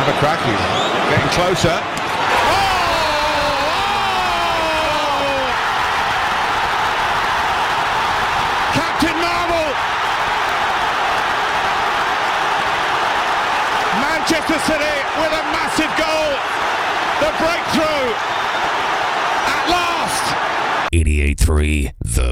have a crack. He's getting closer. Captain Marvel! Manchester City with a massive goal. The breakthrough at last. 88.3 The